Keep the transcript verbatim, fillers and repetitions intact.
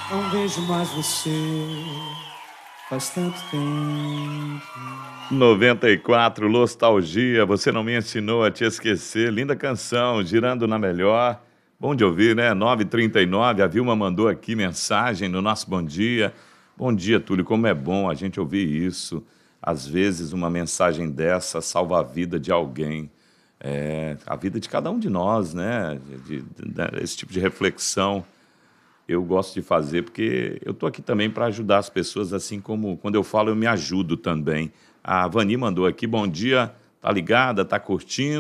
Não vejo mais você faz tanto tempo. noventa e quatro, Nostalgia, você não me ensinou a te esquecer. Linda canção, girando na melhor. Bom de ouvir, né? nove e trinta e nove, a Vilma mandou aqui mensagem no nosso bom dia. Bom dia, Túlio, como é bom a gente ouvir isso. Às vezes uma mensagem dessa salva a vida de alguém. É, a vida de cada um de nós, né? De, de, de, esse tipo de reflexão eu gosto de fazer, porque eu estou aqui também para ajudar as pessoas, assim como quando eu falo eu me ajudo também. A Vani mandou aqui, bom dia, tá ligada, tá curtindo?